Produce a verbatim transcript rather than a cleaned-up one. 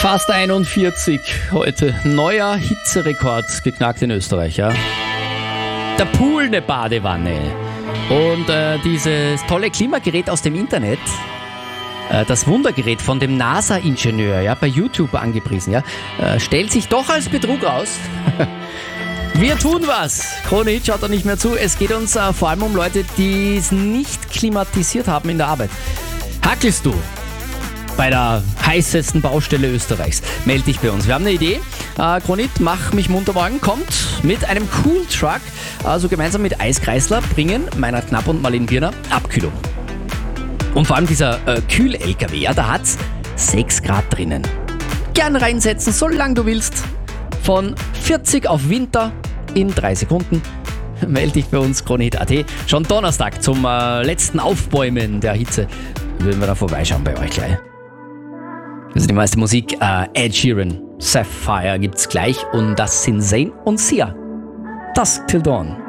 Fast einundvierzig heute. Neuer Hitzerekord geknackt in Österreich, ja. Der Pool eine Badewanne. Und äh, dieses tolle Klimagerät aus dem Internet, äh, das Wundergerät von dem NASA-Ingenieur, ja, bei YouTube angepriesen, ja, äh, stellt sich doch als Betrug raus. Wir tun was. Krone Hit schaut da nicht mehr zu. Es geht uns äh, vor allem um Leute, die es nicht klimatisiert haben in der Arbeit. Hackelst du bei der heißesten Baustelle Österreichs? Meld dich bei uns. Wir haben eine Idee. Äh, Krone Hit, mach mich munter morgen, kommt mit einem Cool Truck, also gemeinsam mit Eiskreisler, bringen Meinrad Knapp und Marlene Birner Abkühlung. Und vor allem dieser äh, Kühl-L K W, ja, da hat's sechs Grad drinnen. Gern reinsetzen, solange du willst. Von vierzig auf Winter in drei Sekunden. Meld dich bei uns, Krone Hit Punkt at. Schon Donnerstag zum äh, letzten Aufbäumen der Hitze. Würden wir da vorbeischauen bei euch gleich. Also die meiste Musik, äh, Ed Sheeran, Sapphire gibt's gleich und das sind Zayn und Sia. Das Till Dawn.